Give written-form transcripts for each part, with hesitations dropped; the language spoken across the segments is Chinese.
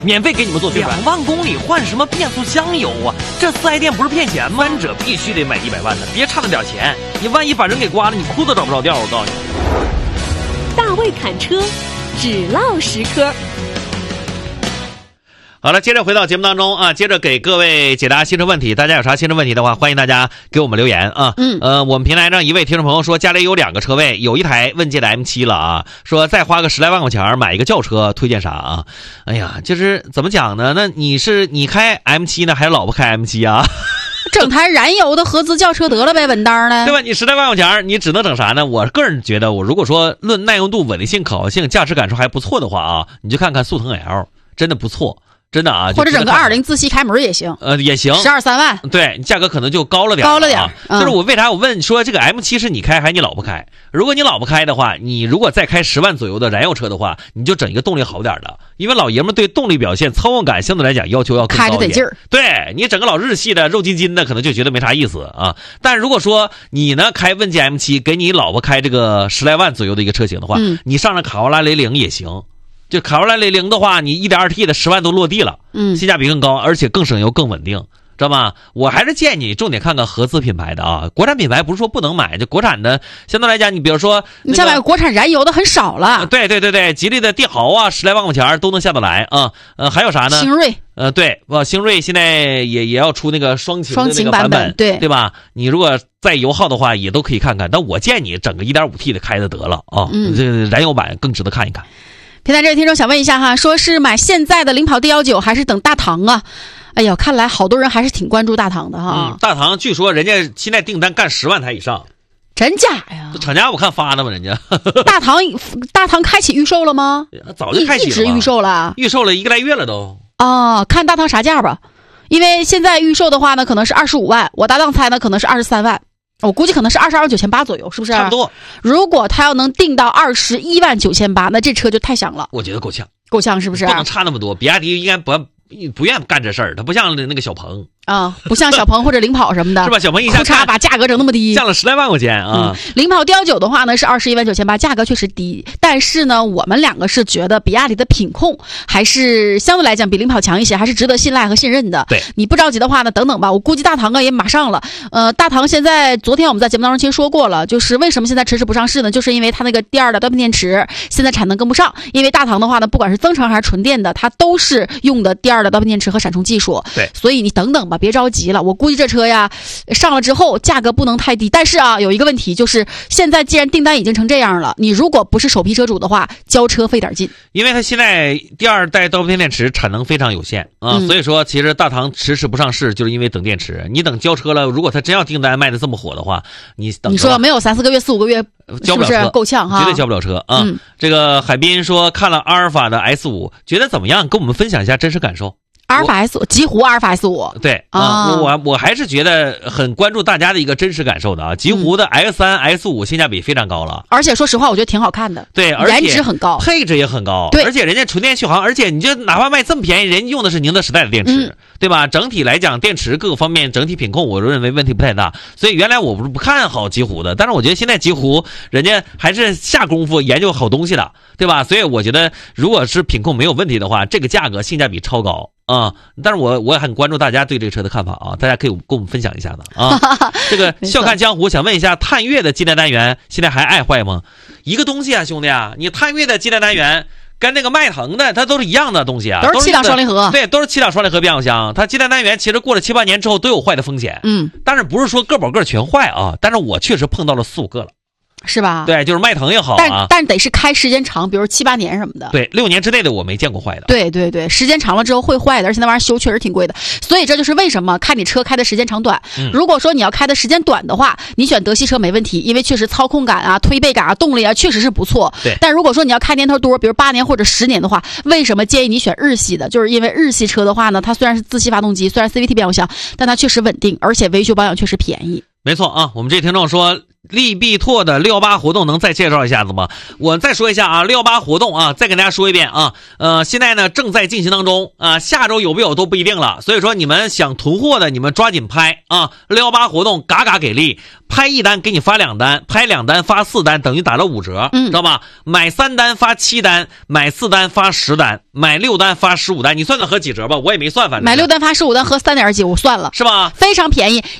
免费给你们做宣传。2万公里换什么变速箱油啊？这4S店不是骗钱吗？3者必须得买100万的，别差那点钱。你万一把人给刮了，你裤子找不着调。我告诉你， 大卫侃车，只唠实科。 好了，接着回到节目当中啊，接着给各位解答新车问题。大家有啥新车问题的话，欢迎大家给我们留言啊。我们平台上一位听众朋友说，家里有2个车位，有一台问界的 M7 了啊，说再花个10来万块钱买一个轿车，推荐啥啊？哎呀，就是怎么讲呢？那你开 M7 呢，还是老婆开 M7 啊？ 整台燃油的合资轿车得了呗，稳当的， 对吧？你10来万块钱，你只能整啥呢？我个人觉得，我如果说论耐用度、稳定性、可靠性、驾驶感受还不错的话啊，你就看看速腾 L， 真的不错。真的啊， 或者整个2.0自吸开门也行， 也行 ，12、3万， 对，价格可能就高了点，就是我为啥我问说这个 M7 是你开还是你老婆开？如果你老婆开的话，你如果再开10万左右的燃油车的话，你就整一个动力好点的，因为老爷们对动力表现、操控感相对来讲要求要更高一点， 开着得劲儿。 对，你整个老日系的肉津津的，可能就觉得没啥意思啊。但如果说你呢开问界 M7，给你老婆开这个10来万左右的一个车型的话，你上了卡罗拉雷凌也行。就卡罗拉雷凌的话，你 1.2T 的10万都落地了，性价比更高，而且更省油更稳定，知道吗？我还是建议你重点看看合资品牌的啊，国产品牌不是说不能买，就国产的相对来讲，你比如说你想买国产燃油的很少了， 对，吉利的帝豪啊，10来万块钱都能下得来啊。还有啥呢？ 星瑞， 对，星瑞现在也要出那个双擎的那个版本，对吧？你如果再油耗的话，也都可以看看，但我建议你整个 1.5T 的开的得了啊，这燃油版更值得看一看。 平台这位听众想问一下哈，说是买现在的领跑 D19 还是等大唐啊？哎呀，看来好多人还是挺关注大唐的哈。 大唐据说人家现在订单干10万台以上， 真假呀？ 厂家我看发的嘛，人家大唐开启预售了吗？ 早就开启了， 一直预售了 1个来月了都。 哦，看大唐啥价吧，因为现在预售的话呢，可能是25万，我搭档猜呢可能是23万。我估计可能是22.98左右，是不是？ 差不多。 如果他要能定到21.98万，那这车就太香了。 我觉得够呛，是不是？ 不能差那么多。比亚迪应该不愿意干这事儿，他不像那个小鹏啊，不像小鹏或者领跑什么的， 是吧？小鹏一下把价格整那么低， 降了10来万块钱啊。 领跑 D19 的话呢是21.98万，价格确实低，但是呢，我们2个是觉得比亚迪的品控还是相对来讲比领跑强一些，还是值得信赖和信任的。 对， 你不着急的话呢，等等吧。我估计大唐也马上了。大唐现在昨天我们在节目当中其实说过了，就是为什么现在迟迟不上市呢？就是因为它那个第2的刀片电池现在产能跟不上。因为大唐的话呢，不管是增程还是纯电的，它都是用的第2的刀片电池和闪充技术。 对， 所以你等等吧，别着急了。我估计这车呀上了之后价格不能太低，但是啊有一个问题，就是现在既然订单已经成这样了，你如果不是首批车主的话，交车费点劲， 因为它现在第2代刀片电池产能非常有限啊，所以说其实大唐迟迟不上市就是因为等电池。你等交车了，如果它真要订单卖的这么火的话，你说没有3、4个月、4、5个月交不了车， 是不是够呛哈？ 绝对交不了车啊。这个海滨说看了阿尔法的 S5，觉得怎么样？跟我们分享一下真实感受。 阿尔法 S5，极狐阿尔法 S5， 对啊，我还是觉得很关注大家的一个真实感受的啊。极狐的 X3、S5 性价比非常高了， 而且说实话，我觉得挺好看的， 对，而且颜值很高， 配置也很高， 对， 而且人家纯电续航，而且你就哪怕卖这么便宜，人家用的是宁德时代的电池，对吧？整体来讲，电池各个方面整体品控，我认为问题不太大。所以原来我不看好极狐的，但是我觉得现在极狐人家还是下功夫研究好东西的，对吧？所以我觉得如果是品控没有问题的话，这个价格性价比超高。但是我也很关注大家对这个车的看法啊，大家可以跟我们分享一下子啊。这个笑看江湖想问一下，探岳的机电单元现在还爱坏吗？一个东西啊，兄弟啊，你探岳的机电单元跟那个迈腾的它都是一样的东西啊， 都是7档双离合， 对，都是7档双离合变速箱。它机电单元其实过了7、8年之后都有坏的风险，但是不是说个保个全坏啊？但是我确实碰到了4、5个了。 是吧？ 对，就是迈腾也好啊，但得是开时间长，比如7、8年什么的。 对，6年之内的我没见过坏的。 对，时间长了之后会坏的，而且那玩意儿修确实挺贵的。所以这就是为什么看你车开的时间长短。如果说你要开的时间短的话，你选德系车没问题，因为确实操控感啊、推背感啊、动力啊确实是不错。 对。 但如果说你要开年头多，比如8年或者10年的话，为什么建议你选日系的？就是因为日系车的话呢，它虽然是自吸发动机，虽然 CVT 变速箱，但它确实稳定，而且维修保养确实便宜。 没错啊，我们这听众说利必拓的618活动能再介绍一下子吗？我再说一下啊，618活动啊，再跟大家说一遍啊，现在呢正在进行当中啊，下周有没有都不一定了，所以说你们想囤货的，你们抓紧拍啊，618活动嘎嘎给力，拍1单给你发2单，拍2单发4单，等于打了5折，知道吧？买3单发7单，买4单发10单。 买6单发15单，你算算合几折吧？我也没算，反正买6单发15单合3点几，我算了， 是吧？ 非常便宜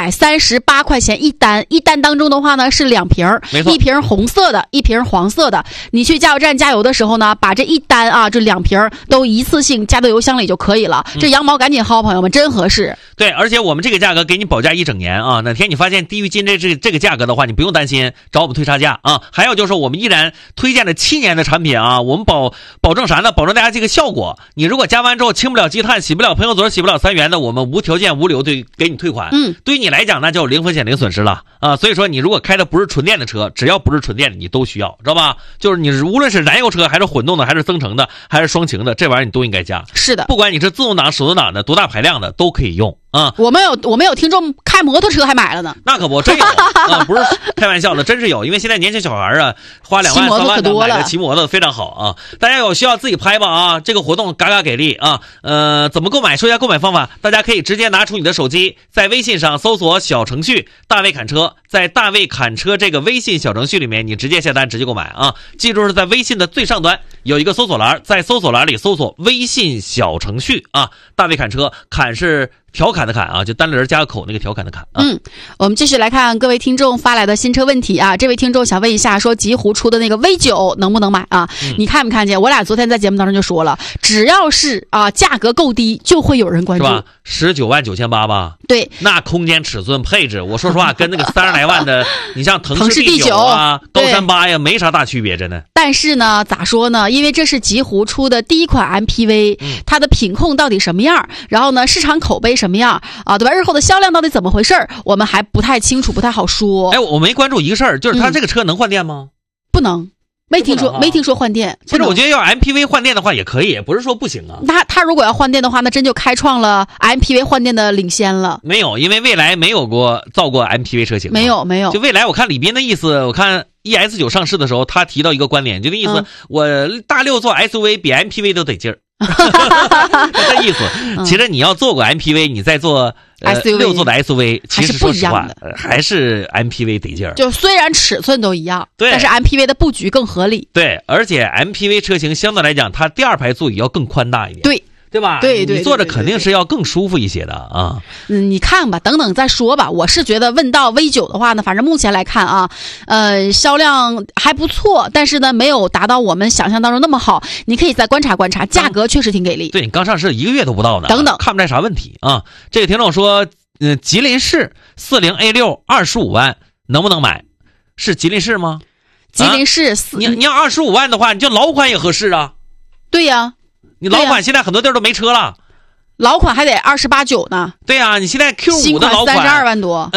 ，138块钱一单。一单当中的话呢是2瓶， 没错， 一瓶红色的，一瓶黄色的。你去加油站加油的时候呢，把这一单啊，这2瓶都一次性加到油箱里就可以了。这羊毛赶紧薅，朋友们，真合适。 对，而且我们这个价格给你保价1整年啊，哪天你发现低于今这个价格的话，你不用担心，找我们退差价啊。还有就是我们依然推荐了7年的产品啊，我们保证啥呢？保证大家这个效果。你如果加完之后清不了积碳，洗不了喷油嘴，洗不了3元的，我们无条件无理由对给你退款。对于你来讲那就0风险0损失了啊。所以说你如果开的不是纯电的车，只要不是纯电的你都需要，知道吧？就是你无论是燃油车还是混动的，还是增程的，还是双擎的，这玩意儿你都应该加。 是的， 不管你是自动挡、手动挡的，多大排量的都可以用啊。 我们有听众开摩托车还买了呢。 那可不，真有啊，不是开玩笑的，真是有。因为现在年轻小孩啊，花2万3万的买个骑摩托非常好啊。大家有需要自己拍吧啊，这个活动嘎嘎给力啊。怎么购买？说一下购买方法，大家可以直接拿出你的手机，在微信上搜索小程序大卫侃车，在大卫侃车这个微信小程序里面，你直接下单直接购买啊。记住是在微信的最上端有一个搜索栏，在搜索栏里搜索微信小程序啊，大卫侃车，侃是调侃的侃啊，就单人加个口那个调侃的侃啊。 我们继续来看各位听众发来的新车问题啊。这位听众想问一下，说极狐出的那个 V9 能不能买啊？你看没看见？我俩昨天在节目当中就说了，只要是啊价格够低，就会有人关注， 是吧？19.98万吧？ 对， 那空间、尺寸、配置，我说实话，跟那个30来万的，你像腾势 D9 啊、高38呀，没啥大区别，真的。 但是呢，咋说呢？因为这是极狐出的第一款 MPV，它的品控到底什么样？然后呢，市场口碑什么样啊？对吧？日后的销量到底怎么回事？我们还不太清楚，不太好说。 哎，我没关注一个事儿，就是它这个车能换电吗？ 不能。没听说换电。 其实我觉得要 MPV 换电的话也可以，不是说不行啊。 他如果要换电的话，那真就开创了 MPV 换电的领先了。 没有，因为蔚来没有造过 MPV 车型。 没有。 就蔚来，我看李斌的意思，我看 ES9 上市的时候，他提到一个观点，就那意思，我大6做 SUV 比 MPV 都得劲儿。这意思。其实你要做过 MPV， 你再做6座的 SUV， 其实说实话还是 MPV 得劲儿。 就虽然尺寸都一样， 对， 但是 MPV 的布局更合理。 对，而且 MPV 车型相对来讲，它第2排座椅要更宽大一点。对吧？ 对， 你坐着肯定是要更舒服一些的啊。 你看吧，等等再说吧。我是觉得问到 V9 的话呢，反正目前来看啊，销量还不错，但是呢，没有达到我们想象当中那么好。你可以再观察观察，价格确实挺给力。 对，你刚上市1个月都不到呢。 等等， 看不出来啥问题啊？这个听众说，吉林市40A6 25万能不能买？是吉林市吗？ 吉林市你要25万的话，你就老款也合适啊。 对呀。 你老款现在很多地儿都没车了， 老款还得28、9呢。 对啊，你现在 Q5 的老款 32万多。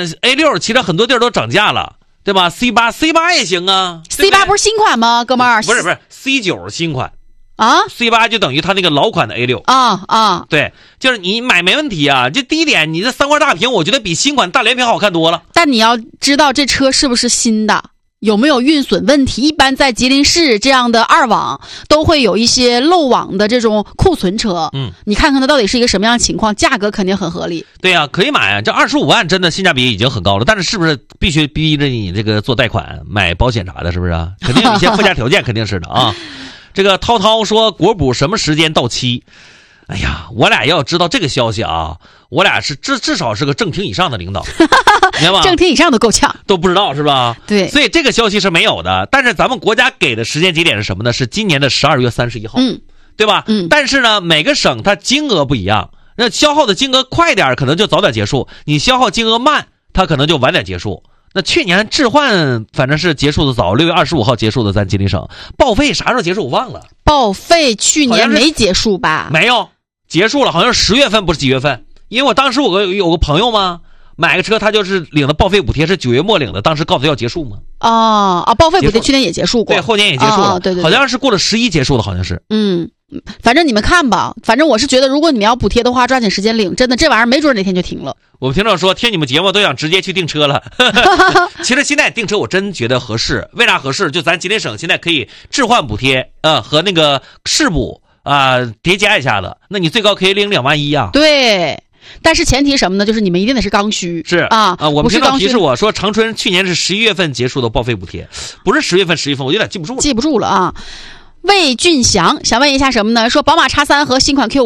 A6 其实很多地儿都涨价了，对吧 ？C8 也行啊。 C8 不是新款吗，哥们儿？ 不是 C9 新款啊 ，C8 就等于它那个老款的 A6 啊。 对，就是你买没问题啊。就第一点，你这3块大屏，我觉得比新款大连屏好看多了。 但你要知道这车是不是新的？有没有运损问题？一般在吉林市这样的2网都会有一些漏网的这种库存车。你看看它到底是一个什么样的情况，价格肯定很合理。 对呀，可以买啊，这25万真的性价比已经很高了。但是是不是必须逼着你这个做贷款、买保险啥的，是不是啊？肯定有一些附加条件，肯定是的啊。这个涛涛说国补什么时间到期？哎呀，我俩要知道这个消息啊，我俩是至少是个正厅以上的领导，明白吗？ 正厅以上都够呛， 都不知道是吧？ 对， 所以这个消息是没有的。但是咱们国家给的时间节点是什么呢？是今年的12月31号，对吧？但是呢，每个省它金额不一样，那消耗的金额快点可能就早点结束，你消耗金额慢，它可能就晚点结束。那去年置换反正是结束的早，6月25号结束的，咱吉林省报废啥时候结束我忘了。 报废去年没结束吧？ 没有。结束了，好像是10月份，不是几月份？因为我当时有个朋友嘛，买个车，他就是领的报废补贴是9月末领的，当时告诉要结束嘛。 报废补贴去年也结束过， 对，后年也结束了， 对， 好像是过了11结束的，好像是。 反正你们看吧，反正我是觉得，如果你们要补贴的话，抓紧时间领，真的这玩意儿没准哪天就停了。 我们听众说，听你们节目都想直接去订车了。其实现在订车我真觉得合适，为啥合适？就咱吉林省现在可以置换补贴，和那个市补。叠加一下子，那你最高可以领2万1啊。 对，但是前提什么呢？就是你们一定得是刚需。 是我们听到提示我说，长春去年是11月份结束的报废补贴，不是10月份11月份，我有点记不住了啊。 魏俊祥想问一下什么呢？说宝马X3和新款Q5